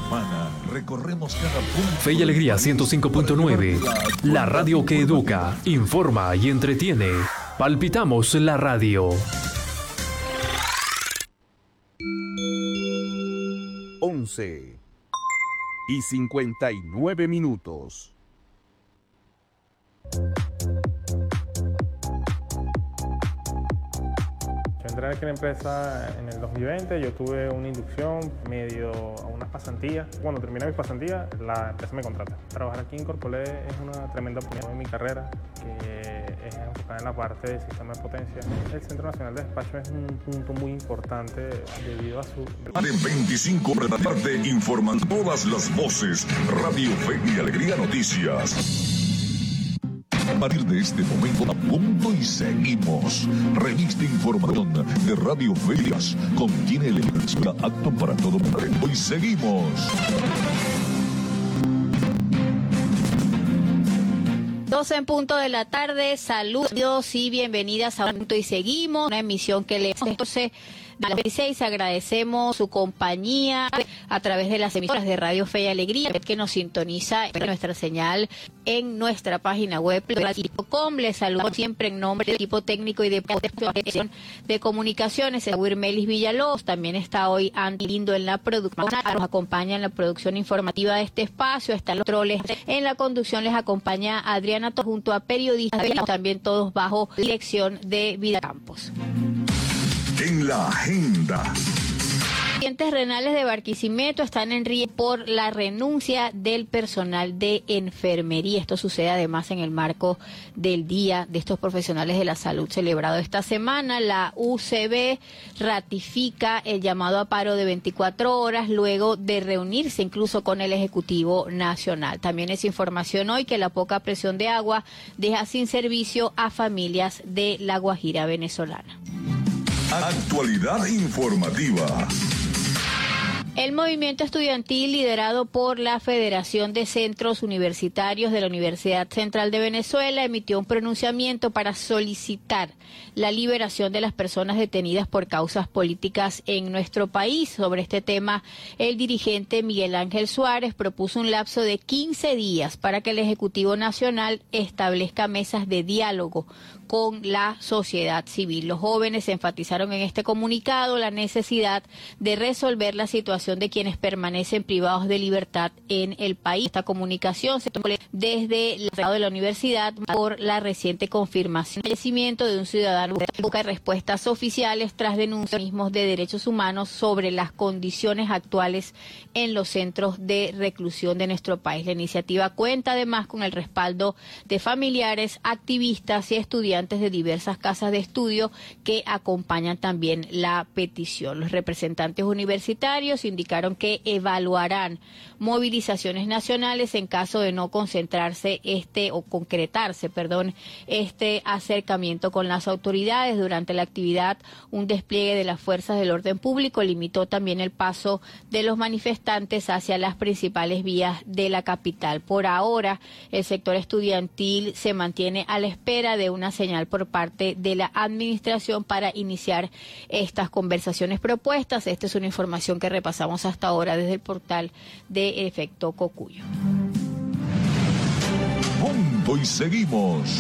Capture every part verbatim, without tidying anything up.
semana recorremos cada punto. Fe y Alegría ciento cinco punto nueve, la radio que educa, informa y entretiene. Palpitamos la radio. once y cincuenta y nueve minutos. Yo entré aquí en la empresa en el dos mil veinte, yo tuve una inducción medio a unas pasantías. Cuando terminé mis pasantías, la empresa me contrata. Trabajar aquí en Corpolé es una tremenda oportunidad en mi carrera, que es enfocada en la parte del sistema de potencia. El Centro Nacional de Despacho es un punto muy importante debido a su... De veinticinco de la tarde informan todas las voces. Radio Fe y Alegría Noticias. A partir de este momento, a punto y seguimos. Revista Información de Radio Felias contiene elementos apto para todo momento. Y seguimos. doce en punto de la tarde, saludos y bienvenidas a Punto y Seguimos, una emisión que le hace a las veintiséis. Agradecemos su compañía a través de las emisoras de Radio Fe y Alegría que nos sintoniza en nuestra señal en nuestra página web punto com. Les saludo siempre en nombre del equipo técnico y de protección de comunicaciones, Wirmelis Villalobos. También está hoy Andy Lindo en la producción, nos acompaña en la producción informativa de este espacio, están los troles en la conducción, les acompaña Adriana junto a periodistas, también todos bajo dirección de Vida Campos. En la agenda. Pacientes renales de Barquisimeto están en riesgo por la renuncia del personal de enfermería. Esto sucede además en el marco del Día de estos profesionales de la salud celebrado esta semana. La U C B ratifica el llamado a paro de veinticuatro horas luego de reunirse incluso con el Ejecutivo Nacional. También es información hoy que la poca presión de agua deja sin servicio a familias de La Guajira venezolana. Actualidad informativa. El movimiento estudiantil liderado por la Federación de Centros Universitarios de la Universidad Central de Venezuela emitió un pronunciamiento para solicitar la liberación de las personas detenidas por causas políticas en nuestro país. Sobre este tema, el dirigente Miguel Ángel Suárez propuso un lapso de quince días para que el Ejecutivo Nacional establezca mesas de diálogo con la sociedad civil. Los jóvenes enfatizaron en este comunicado la necesidad de resolver la situación de quienes permanecen privados de libertad en el país. Esta comunicación se tomó desde el lado de la universidad por la reciente confirmación del fallecimiento de un ciudadano que busca respuestas oficiales tras denuncias de derechos humanos sobre las condiciones actuales en los centros de reclusión de nuestro país. La iniciativa cuenta además con el respaldo de familiares, activistas y estudiantes de diversas casas de estudio que acompañan también la petición. Los representantes universitarios indicaron que evaluarán movilizaciones nacionales en caso de no concentrarse este o concretarse, perdón, este acercamiento con las autoridades. Durante la actividad, un despliegue de las fuerzas del orden público limitó también el paso de los manifestantes hacia las principales vías de la capital. Por ahora, el sector estudiantil se mantiene a la espera de una señal por parte de la administración para iniciar estas conversaciones propuestas. Esta es una información que repasamos hasta ahora desde el portal de Efecto Cocuyo. Punto y seguimos.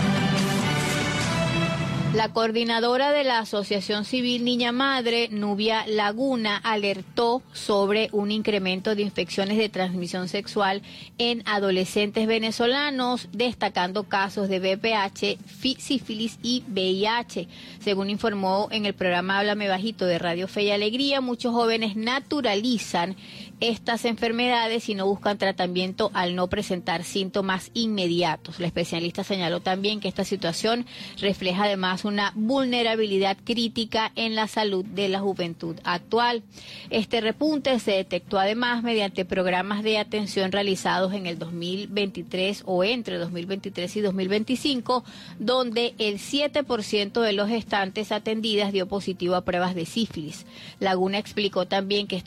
La coordinadora de la Asociación Civil Niña Madre, Nubia Laguna, alertó sobre un incremento de infecciones de transmisión sexual en adolescentes venezolanos, destacando casos de V P H, sífilis y V I H. Según informó en el programa Háblame Bajito de Radio Fe y Alegría, muchos jóvenes naturalizan estas enfermedades y no buscan tratamiento al no presentar síntomas inmediatos. La especialista señaló también que esta situación refleja además una vulnerabilidad crítica en la salud de la juventud actual. Este repunte se detectó además mediante programas de atención realizados en el dos mil veintitrés o entre dos mil veintitrés y dos mil veinticinco, donde el siete por ciento de los gestantes atendidas dio positivo a pruebas de sífilis. Laguna explicó también que